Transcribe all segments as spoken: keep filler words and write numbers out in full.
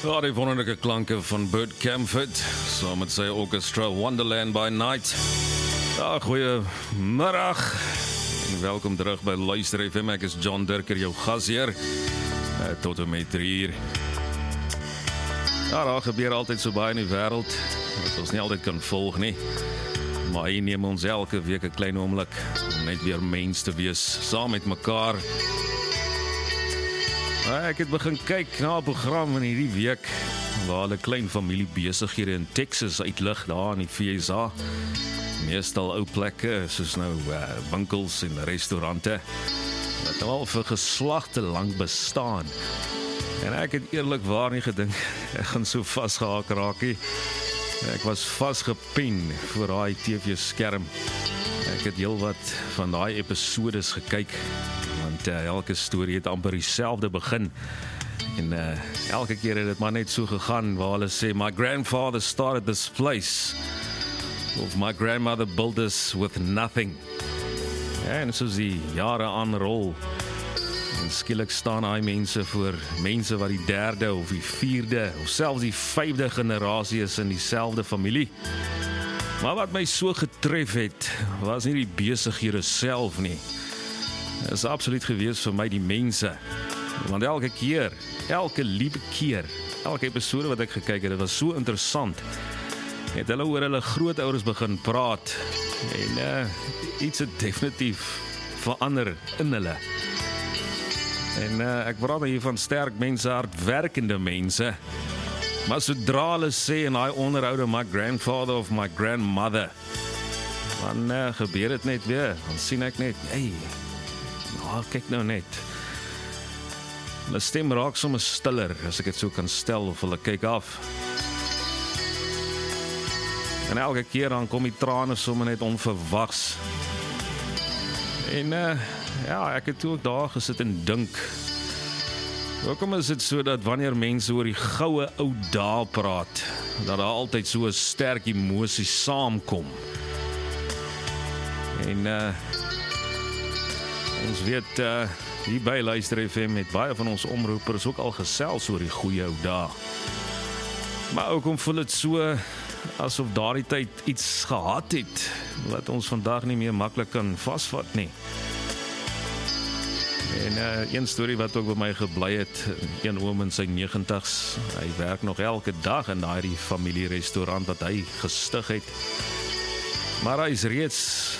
Ja, die wonderlijke klanke van Bert Camford, saam met sy orchestra Wonderland by Night. Ja, goeiemiddag en welkom terug by Luister F M. Ek is John Dirker, jou gasheer, tot en met drie uur. Ja, daar gebeur altyd so baie in die wêreld, wat ons nie altyd kan volg nie. Maar hier neem ons elke week 'n klein oomblik om net weer mens te wees, saam met mekaar. Ek het begin kyk na 'n program in hierdie week waar hulle klein familie besighede in Texas uitlig, daar in die V S A. Meestal ou plekke, soos nou uh, winkels en restaurante, wat al vir geslagte lank bestaan. En ek het eerlikwaar nie gedink, ek gaan so vasgehaak raak nie. Ek was vasgepen voor daai T V-skerm. Ek het heel wat van daai episodes gekyk, want uh, elke storie het amper dieselfde begin. En uh, elke keer het dit maar net so gegaan, waar hulle sê, my grandfather started this place, of my grandmother built this with nothing. Ja, en soos die jare aanrol, en skielik staan hy mense voor mense wat die derde of die vierde of selfs die vyfde generasie is in dieselfde familie. Maar wat my so getref het, was nie die besighede self nie. Dit is absoluut gewees vir my die mense. Want elke keer, elke liewe keer, elke episode wat ek gekyk het, dit was so interessant. Het hulle oor hulle grootouders begin praat en uh, iets het definitief verander in hulle. En uh, ek praat hier van sterk mense, hardwerkende mense. Maar sodra hulle sê in daai onderhoude my grandfather of my grandmother, dan uh, gebeur dit net weer. Dan sien ek net, hey, nou kyk nou net. Hulle stem raak sommer stiller, as ek dit so kan stel, of hulle kyk af. En elke keer dan kom die trane sommer net onverwags. En uh, ja, ek het ook daar gesit en dink, hoekom is dit so dat wanneer mense oor die goue ou dae praat, dat daar altyd so 'n sterk emosie saamkom? En uh, ons weet, uh, hier by Luister F M met baie van ons omroepers ook al gesels oor die goeie ou dae. Maar ook om voel dit so asof daardie tyd iets gehad het wat ons vandag nie meer maklik kan vasvat nie. En uh, een storie wat ook by my gebly het, een oom in sy negentigs, hy werk nog elke dag in daai familierestaurant wat hy gestig het. Maar hy is reeds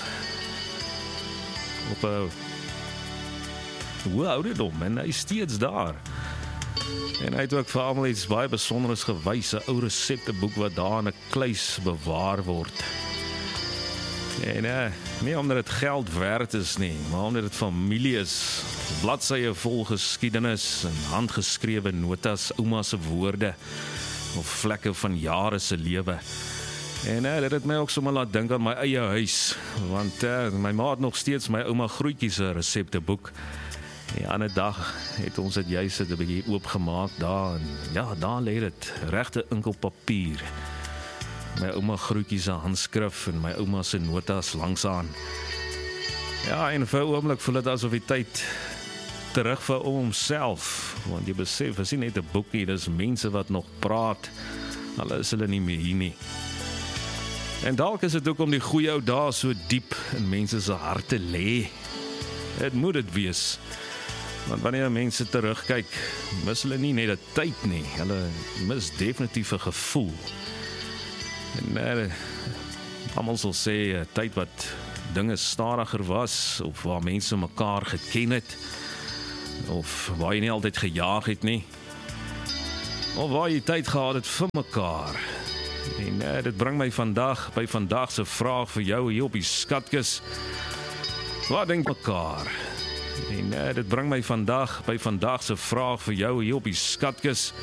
op 'n hoë ouderdom en hy is steeds daar. En hy het ook vir almal iets baie besonderes gewys, 'n ou resepteboek wat daar in 'n kluis bewaar word. En uh, nie omdat dit geld werd is nie, maar omdat dit familie is. Bladsye vol geskiedenis en handgeskrewe notas, ouma se woorde of vlekke van jare se lewe. En uh, dit het my ook sommer laat dink aan my eie huis, want uh, my ma het nog steeds my ouma Groetjie se resepteboek. Die ander dag het ons dit juist 'n bietjie oopgemaak daar en ja, daar lê dit, regte inkelpapier. My ouma Groetjie se handskrif en my ouma se notas langsaan. Ja, en vir 'n oomblik voel dit asof die tyd terug vir homself, want jy besef, is nie net 'n boek nie, dis mense wat nog praat, hulle is hulle nie meer hier nie. En dalk is dit ook om die goeie ou dae so diep in mense se harte lê. Dit moet dit wees. Want wanneer mense terugkyk, mis hulle nie net 'n tyd nie, hulle mis definitief 'n gevoel. En uh, almal sal sê, 'n tyd wat dinge stadiger was, of waar mense mekaar geken het, of waar jy nie altyd gejaag het nie, of waar jy tyd gehad het vir mekaar. En uh, dit bring my vandag, by vandag se vraag vir jou hier op die skatkis, wat dink mekaar? En uh, dit bring my vandag, by vandag se vraag vir jou hier op die skatkis,